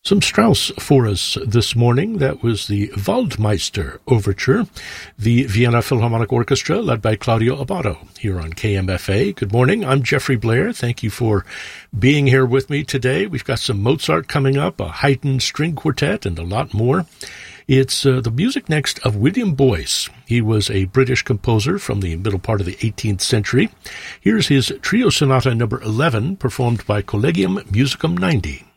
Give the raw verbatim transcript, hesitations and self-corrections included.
Some Strauss for us this morning. That was the Waldmeister Overture, the Vienna Philharmonic Orchestra, led by Claudio Abbado, here on K M F A. Good morning. I'm Jeffrey Blair. Thank you for being here with me today. We've got some Mozart coming up, a Haydn string quartet, and a lot more. It's uh, the music next of William Boyce. He was a British composer from the middle part of the eighteenth century. Here's his Trio Sonata number eleven, performed by Collegium Musicum ninety.